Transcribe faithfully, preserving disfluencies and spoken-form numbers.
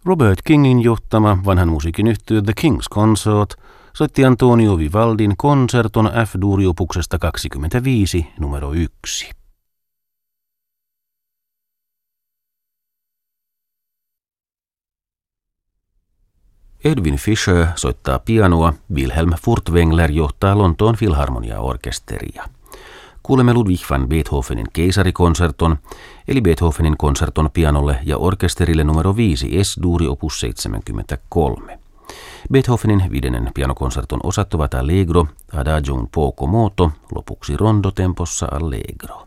Robert Kingin johtama vanhan musiikin yhtye The King's Consort soitti Antonio Vivaldin konserton F-duuriopuksesta kaksikymmentäviisi numero yksi. Edwin Fischer soittaa pianoa, Wilhelm Furtwängler johtaa Lontoon Filharmonia-orkesteria. Kuulemme Ludwig van Beethovenin keisarikonserton, eli Beethovenin konserton pianolle ja orkesterille numero viisi S-duuri opus seitsemänkymmentäkolme. Beethovenin viidennen pianokonserton osat ovat Allegro, Adagio un poco moto, lopuksi rondo tempossa Allegro.